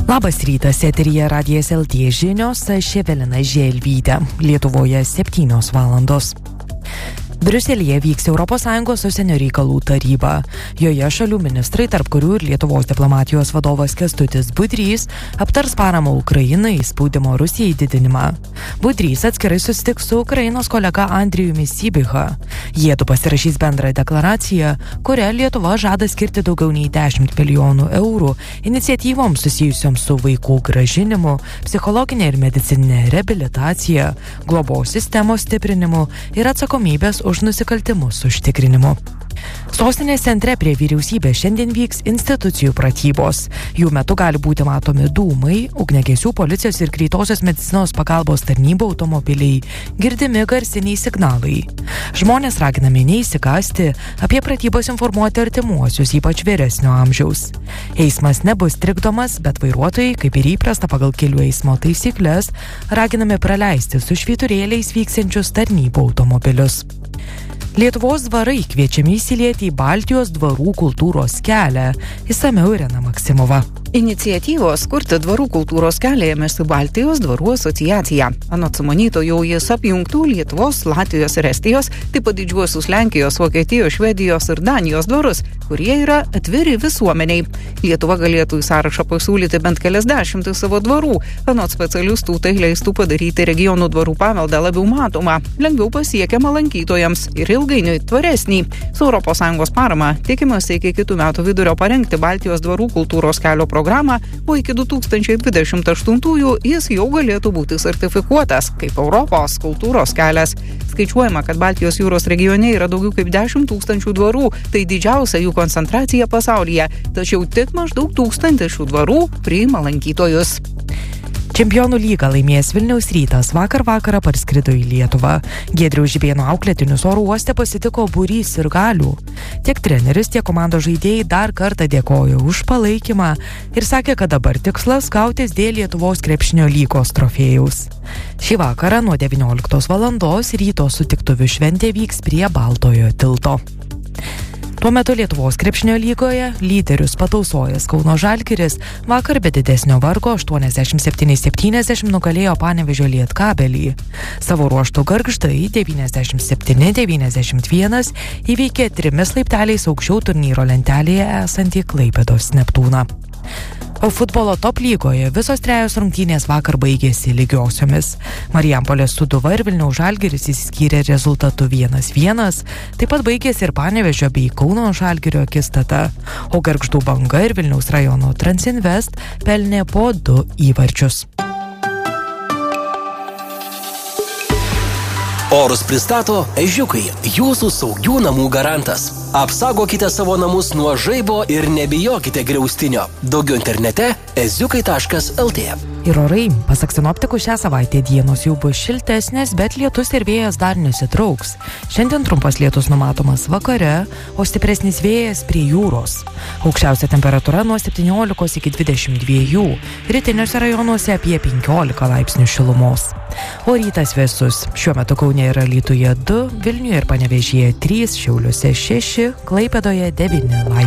Labas rytas, eteryje Radijas LT žinios, aš Evelina Želvytė. Lietuvoje 7 valandos. Briuselyje vyks ES užsienio reikalų taryba. Joje šalių ministrai, tarp kurių ir Lietuvos diplomatijos vadovas Kęstutis Budrys, aptars paramą Ukrainai, spaudimo Rusijai didinimą. Budrys atskirai susitiks su Ukrainos kolega Andrijumi Sybiha. Jiedu pasirašys bendrą deklaraciją, kuria Lietuva žada skirti daugiau nei 10 milijonų eurų iniciatyvoms susijusioms su vaikų grąžinimu, psichologinė ir medicininė reabilitacija, globos sistemos stiprinimu ir atsakomybės už nusikaltimus užtikrinimu. Sostinės centre prie vyriausybės šiandien vyks institucijų pratybos. Jų metu gali būti matomi dūmai, ugniagesių, policijos ir greitosios medicinos pagalbos tarnybų automobiliai, girdimi garsiniai signalai. Žmonės raginami neįsikasti, apie pratybos informuoti artimuosius, ypač vyresnio amžiaus. Eismas nebus trikdomas, bet vairuotojai, kaip ir įprasta pagal kelių eismo taisyklės, raginami praleisti su švyturėliais vyksiančius tarnybų automobilius. Lietuvos dvarai kviečiami įsilieti į Baltijos dvarų kultūros kelią. Išsamiau Irena Maksimova. Iniciatyvos kurti dvarų kultūros kelią ėmėsi Baltijos dvarų asociacija. Anot sumanytojų jis apjungtų Lietuvos, Latvijos ir Estijos, taip pat didžiuosius Lenkijos, Vokietijos, Švedijos ir Danijos dvarus, kurie yra atviri visuomeniai. Lietuva galėtų į sąrašą pasiūlyti bent keliasdešimt savo dvarų. Anot specialistų tai leistų padaryti regionų dvarų paveldą labiau matomą, lengviau pasiekiamą lankytojams ir ilgainiui tvaresnį. Su ES parama tikimasi iki kitų metų vidurio parengti Baltijos dvarų kultūros kelio programą, o iki 2028 jis jau galėtų būti sertifikuotas kaip Europos kultūros kelias. Skaičiuojama, kad Baltijos jūros regione yra daugiau kaip 10 000 dvarų, tai didžiausia jų koncentracija pasaulyje, tačiau tik maždaug 1000 šių dvarų priima lankytojus. Čempionų lygą laimėjęs Vilniaus Rytas vakar vakarą parskrido į Lietuvą. Giedriaus Žibėno auklėtinius oro uoste pasitiko būrys sirgalių. Tiek treneris, tiek komandos žaidėjai dar kartą dėkojo už palaikymą ir sakė, kad dabar tikslas kautis dėl Lietuvos krepšinio lygos trofėjaus. Šį vakarą nuo 19 valandos ryto sutiktuvių šventė vyks prie Baltojo tilto. Tuo metu Lietuvos krepšinio lygoje lyderius patausojęs Kauno Žalgiris vakar be didesnio vargo 87-70 nugalėjo Panevėžio Lietkabelį. Savo ruožtu Gargždai 97-91 įveikė 3 laipteliais aukščiau turnyro lentelėje esantį Klaipėdos Neptūną. O futbolo top lygoje visos 3 rungtynės vakar baigėsi lygiosiomis. Marijampolės Sūduva ir Vilniaus Žalgiris išsiskyrė rezultatu 1-1, taip pat baigėsi ir Panevėžio bei Kauno Žalgirio akistata, o Gargždų Banga ir Vilniaus rajono Transinvest pelnė po 2 įvarčius. Orus pristato Ežiukai, jūsų saugių namų garantas. Apsaugokite savo namus nuo žaibo ir nebijokite griaustinio. Daugiau internete eziukai.lt. Ir orai, pasak sinoptikų, šią savaitę dienos jau bus šiltesnės, bet lietus ir vėjas dar nesitrauks. Šiandien trumpas lietus numatomas vakare, o stipresnis vėjas prie jūros. Aukščiausia temperatūra nuo 17 iki 22, rytiniuose rajonuose apie 15 laipsnių šilumos. O rytas vėsus. Šiuo metu Kaune ir Alytuje 2, Vilniuje ir Panevėžyje 3, Šiauliuose 6, Klaipėdoje 9 laipsnių.